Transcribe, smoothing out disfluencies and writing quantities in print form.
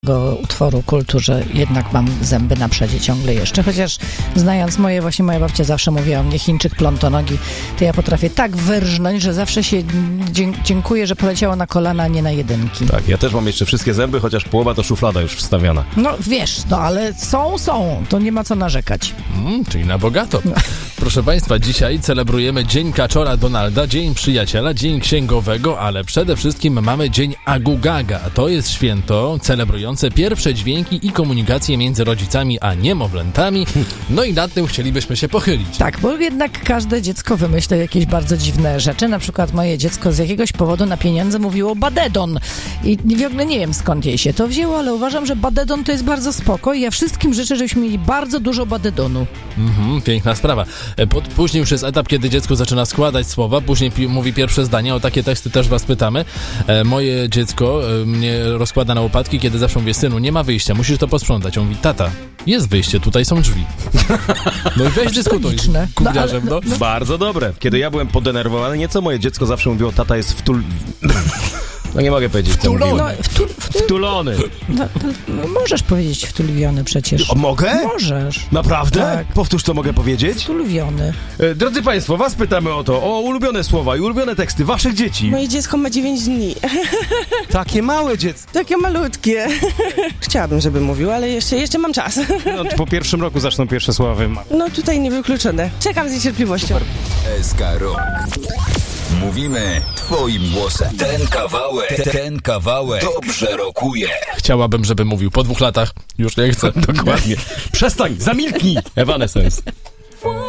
utworu kultu, że jednak mam zęby na przodzie ciągle jeszcze, chociaż znając moja babcia zawsze mówiła o mnie Chińczyk plątonogi, to ja potrafię tak wyrżnąć, że zawsze się dziękuję, że poleciało na kolana, a nie na jedynki. Tak, ja też mam jeszcze wszystkie zęby, chociaż połowa to szuflada już wstawiana. No wiesz, ale są, to nie ma co narzekać. Czyli na bogato. No. Proszę Państwa, dzisiaj celebrujemy Dzień Kaczora Donalda, Dzień Przyjaciela, Dzień Księgowego, ale przede wszystkim mamy Dzień Agugaga. To jest święto celebrujące pierwsze dźwięki i komunikację między rodzicami a niemowlętami. No i nad tym chcielibyśmy się pochylić. Tak, bo jednak każde dziecko wymyśla jakieś bardzo dziwne rzeczy. Na przykład moje dziecko z jakiegoś powodu na pieniądze mówiło badedon. I w ogóle nie wiem, skąd jej się to wzięło, ale uważam, że badedon to jest bardzo spoko i ja wszystkim życzę, żebyśmy mieli bardzo dużo badedonu. Piękna sprawa. Później już jest etap, kiedy dziecko zaczyna składać słowa, później mówi pierwsze zdanie. O takie teksty też was pytamy. Moje dziecko mnie rozkłada na łopatki, kiedy zawsze mówię: synu, nie ma wyjścia, musisz to posprzątać. On mówi: tata, jest wyjście, tutaj są drzwi. No i weź dyskutuj z gówniarzem, no. Bardzo dobre. Kiedy ja byłem podenerwowany nieco, moje dziecko zawsze mówiło: tata jest No nie mogę powiedzieć, co mówiło. Wtulony. No, możesz powiedzieć wtuliwiony przecież. O, mogę? Możesz. Naprawdę? Tak. Powtórz, co mogę powiedzieć? Wtuliwiony. Drodzy Państwo, was pytamy o ulubione słowa i ulubione teksty waszych dzieci. Moje dziecko ma 9 dni. Takie małe dziecko. Takie malutkie. Chciałabym, żeby mówił, ale jeszcze mam czas. No, po pierwszym roku zaczną pierwsze słowa wymawiać. No tutaj niewykluczone. Czekam z niecierpliwością. SK Rock. Mówimy twoim głosem. Ten kawałek dobrze rokuje. Chciałabym, żeby mówił. Po 2 latach już nie chcę. Dokładnie. Przestań, zamilknij! Evanescence.